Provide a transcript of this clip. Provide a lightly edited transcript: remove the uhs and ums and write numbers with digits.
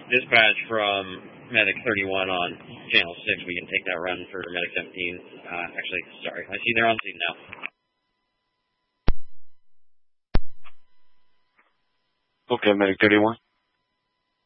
Dispatch from Medic 31 on Channel 6. We can take that run for Medic 17. Actually, sorry. I see they're on scene now. Okay, Medic 31.